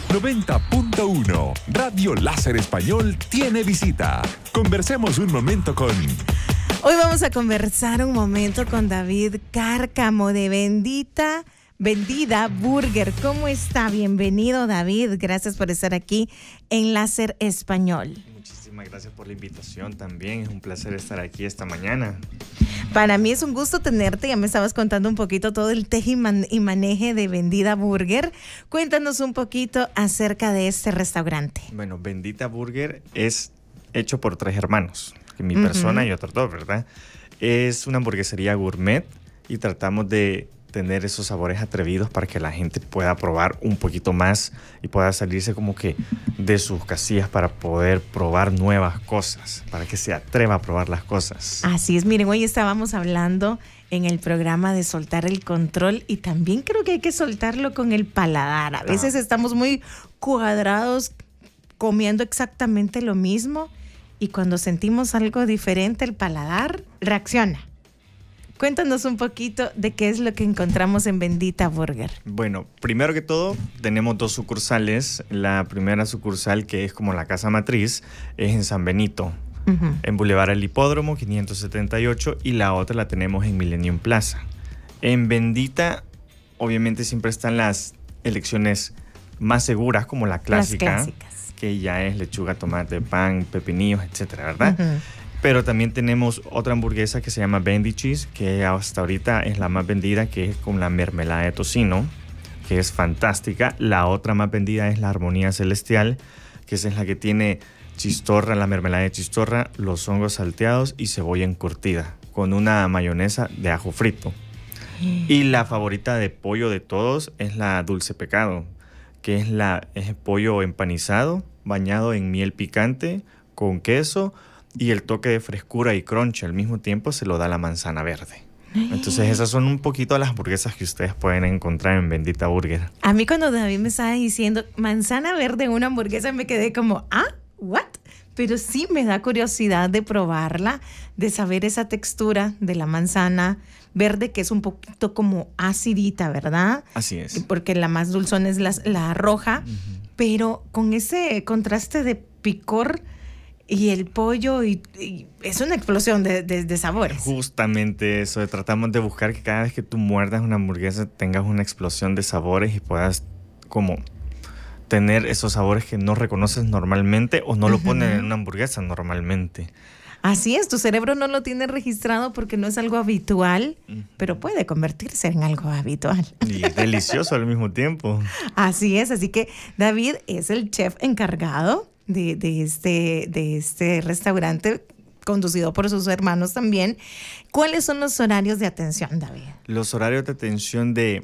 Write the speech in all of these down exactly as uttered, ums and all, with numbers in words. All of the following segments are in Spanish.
noventa punto uno. Radio Láser Español tiene visita. Conversemos un momento con... Hoy vamos a conversar un momento con David Cárcamo de Bendita Vendida Burger. ¿Cómo está? Bienvenido, David. Gracias por estar aquí en Láser Español. Muchísimas gracias por la invitación también. Es un placer estar aquí esta mañana. Para mí es un gusto tenerte. Ya me estabas contando un poquito todo el teje y, man- y maneje de Vendida Burger. Cuéntanos un poquito acerca de este restaurante. Bueno, Bendita Burger es hecho por tres hermanos, que mi uh-huh. persona y otros dos, ¿verdad? Es una hamburguesería gourmet y tratamos de tener esos sabores atrevidos para que la gente pueda probar un poquito más y pueda salirse como que de sus casillas para poder probar nuevas cosas, para que se atreva a probar las cosas. Así es, miren, hoy estábamos hablando en el programa de soltar el control y también creo que hay que soltarlo con el paladar. A veces ah. estamos muy cuadrados comiendo exactamente lo mismo y cuando sentimos algo diferente el paladar reacciona. Cuéntanos un poquito de qué es lo que encontramos en Bendita Burger. Bueno, primero que todo, tenemos dos sucursales. La primera sucursal, que es como la casa matriz, es en San Benito, uh-huh. en Boulevard El Hipódromo, quinientos setenta y ocho, y la otra la tenemos en Millennium Plaza. En Bendita, obviamente, siempre están las elecciones más seguras, como la clásica, las clásicas, que ya es lechuga, tomate, pan, pepinillos, etcétera, ¿verdad? Uh-huh. Pero también tenemos otra hamburguesa que se llama Bendy Cheese, que hasta ahorita es la más vendida, que es con la mermelada de tocino, que es fantástica. La otra más vendida es la Armonía Celestial, que es la que tiene chistorra, la mermelada de chistorra, los hongos salteados y cebolla encurtida, con una mayonesa de ajo frito. Y la favorita de pollo de todos es la Dulce Pecado, que es, la, es el pollo empanizado, bañado en miel picante, con queso, y el toque de frescura y crunch al mismo tiempo se lo da la manzana verde. Entonces esas son un poquito las hamburguesas que ustedes pueden encontrar en Bendita Burger. A mí cuando David me estaba diciendo manzana verde en una hamburguesa me quedé como, ¿ah? ¿What? Pero sí me da curiosidad de probarla, de saber esa textura de la manzana verde que es un poquito como acidita, ¿verdad? Así es. Porque la más dulzona es la, la roja, uh-huh. pero con ese contraste de picor y el pollo, y, y es una explosión de, de, de sabores. Justamente eso, tratamos de buscar que cada vez que tú muerdas una hamburguesa tengas una explosión de sabores y puedas como tener esos sabores que no reconoces normalmente o no uh-huh. lo ponen en una hamburguesa normalmente. Así es, tu cerebro no lo tiene registrado porque no es algo habitual, uh-huh. pero puede convertirse en algo habitual. Y delicioso al mismo tiempo. Así es, así que David es el chef encargado De, de, este, de este restaurante, conducido por sus hermanos también. ¿Cuáles son los horarios de atención, David? Los horarios de atención de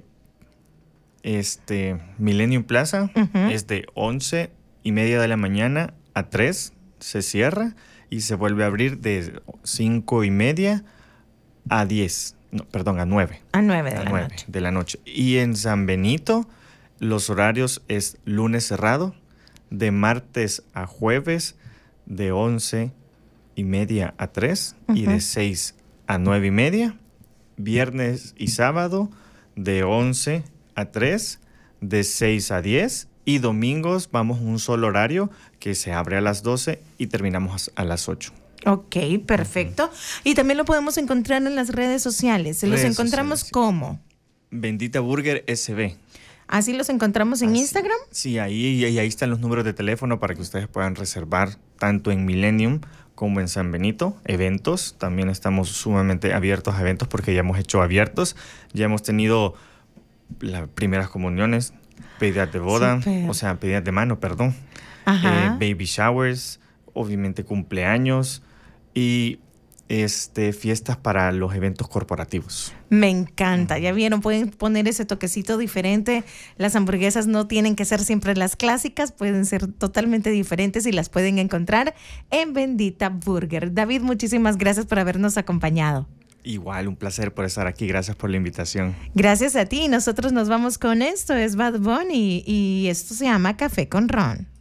este Millennium Plaza uh-huh. es de once y media de la mañana a tres, se cierra y se vuelve a abrir de cinco y media a diez, no, perdón, a nueve. A nueve de a la nueve noche. de la noche. Y en San Benito los horarios es lunes cerrado, de martes a jueves, de once y media a tres uh-huh. y de seis a nueve y media. Viernes y sábado, de once a tres, de seis a diez. Y domingos vamos un solo horario que se abre a las doce y terminamos a las ocho. Ok, perfecto. Uh-huh. Y también lo podemos encontrar en las redes sociales. ¿Los redes encontramos sociales, cómo? Bendita Burger S B. ¿Así los encontramos en Así, Instagram? Sí, ahí, y ahí están los números de teléfono para que ustedes puedan reservar tanto en Millennium como en San Benito. Eventos, también estamos sumamente abiertos a eventos porque ya hemos hecho abiertos. Ya hemos tenido las primeras comuniones, pedidas de boda, Super. o sea, pedidas de mano, perdón. Eh, baby showers, obviamente cumpleaños y este, fiestas para los eventos corporativos. Me encanta, ya vieron, pueden poner ese toquecito diferente. Las hamburguesas no tienen que ser siempre las clásicas, pueden ser totalmente diferentes y las pueden encontrar en Bendita Burger. David, muchísimas gracias por habernos acompañado. Igual, un placer por estar aquí, gracias por la invitación. Gracias a ti, nosotros nos vamos con esto, es Bad Bunny y esto se llama Café con Ron.